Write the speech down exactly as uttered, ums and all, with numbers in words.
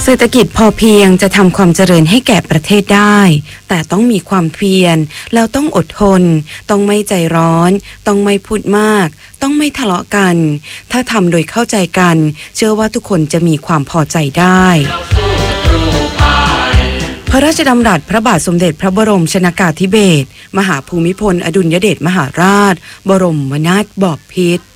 เศรษฐกิจพอเพียงจะทำความเจริญให้แก่ประเทศได้แต่ต้องมีความเพียรแล้วต้องอดทนต้องไม่ใจร้อนต้องไม่พูดมากต้องไม่ทะเลาะกันถ้าทำโดยเข้าใจกันเชื่อว่าทุกคนจะมีความพอใจได้พระราชดำรัสพระบาทสมเด็จพระบรมชนกาธิเบศรมหาภูมิพลอดุลยเดชมหาราชบรมนาถบพิตร